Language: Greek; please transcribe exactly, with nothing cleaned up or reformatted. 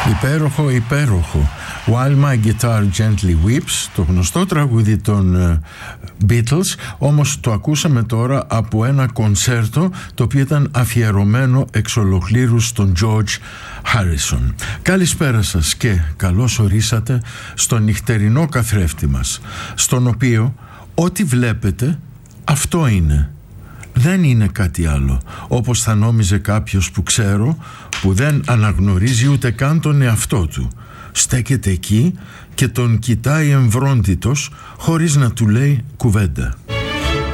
Υπέροχο, υπέροχο. While My Guitar Gently Weeps, το γνωστό τραγούδι των uh, Beatles, όμως το ακούσαμε τώρα από ένα κονσέρτο το οποίο ήταν αφιερωμένο εξ ολοκλήρου στον George Harrison. Καλησπέρα σας και καλώς ορίσατε στο νυχτερινό καθρέφτη μας, στον οποίο ό,τι βλέπετε αυτό είναι. Δεν είναι κάτι άλλο, όπως θα νόμιζε κάποιος που ξέρω, που δεν αναγνωρίζει ούτε καν τον εαυτό του. Στέκεται εκεί και τον κοιτάει εμβρόντιτος χωρίς να του λέει κουβέντα.